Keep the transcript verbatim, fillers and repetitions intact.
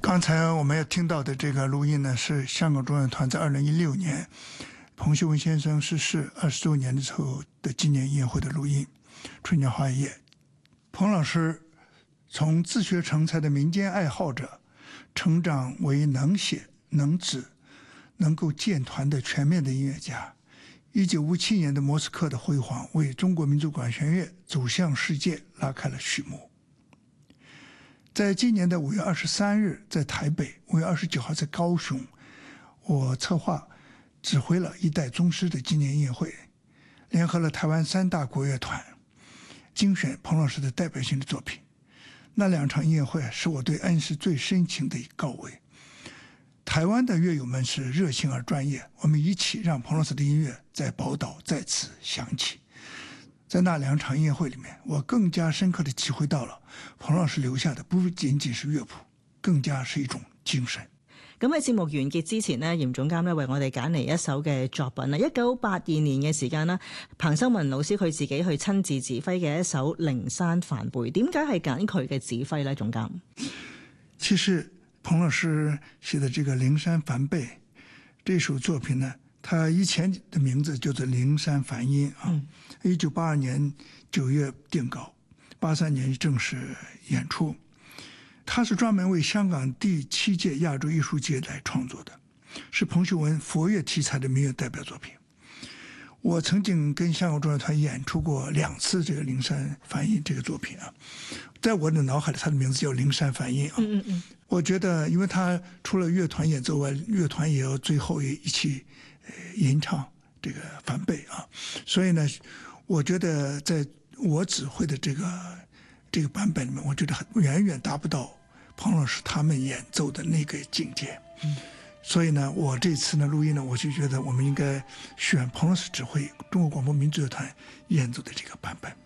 刚才我们要听到的这个录音呢，是香港中乐团在二零一六年彭秀文先生逝世二十周年的时候的纪念音乐会的录音，《春江花月夜》。彭老师从自学成才的民间爱好者，成长为能写、能指、能够建团的全面的音乐家。一九五七年的莫斯科的辉煌，为中国民族管弦乐走向世界拉开了序幕。在今年的五月二十三日，在台北；五月二十九号在高雄，我策划指挥了一代宗师的纪念音乐会，联合了台湾三大国乐团，精选彭老师的代表性的作品。那两场音乐会是我对恩师最深情的告慰。台湾的乐友们是热情而专业，我们一起让彭老师的音乐在宝岛再次响起。在那两场音乐会里面，我更加深刻地体会到了彭老師留下的不僅僅是樂譜，更加是一種精神。 咁喺節目完結之前呢，嚴總監咧為我哋揀嚟一首嘅作品啦，一九八二年嘅時間啦，彭修文老師佢自己去親自指揮嘅一首《靈山梵貝》，點解係揀佢嘅指揮呢？總監， 其實彭老師寫的這個《靈山梵貝》這首作品呢，他以前的名字叫做靈山梵音啊，一九八二年九月定稿，八三年正式演出。他是專門為香港第七屆亞洲藝術節來創作的，是彭秀文佛樂題材的民樂代表作品。我曾經跟香港中樂團演出過兩次這個靈山梵音這個作品啊，在我的腦海裡，他的名字叫靈山梵音啊。嗯嗯，我覺得，因為他除了樂團演奏外，樂團也要最後一起吟唱這個梵貝啊，所以呢，我覺得在我指揮的這個這個版本裡面，我覺得遠遠達不到彭老師他們演奏的那個境界。嗯，所以呢，我這次呢錄音呢，我就覺得我們應該選彭老師指揮中國廣播民族樂團演奏的這個版本。